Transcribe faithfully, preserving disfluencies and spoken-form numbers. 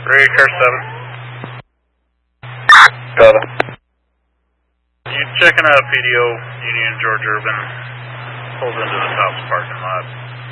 Three, car seven. Got it. You checking out P D O Union George Urban? Pulled into the Tops parking lot.